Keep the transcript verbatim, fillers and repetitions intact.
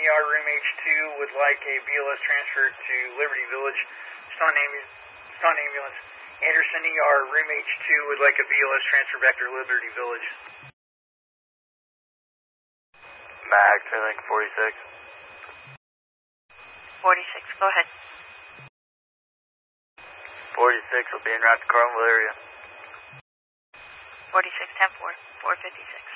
E R Room H two would like a B L S transfer to Liberty Village. Staunton ambulance. Staunton ambulance. Anderson E R Room H two would like a B L S transfer back to Liberty Village. Max, I think forty-six. forty-six, go ahead. forty-six will be en route to Carlinville area. forty-six, ten four, four fifty-six.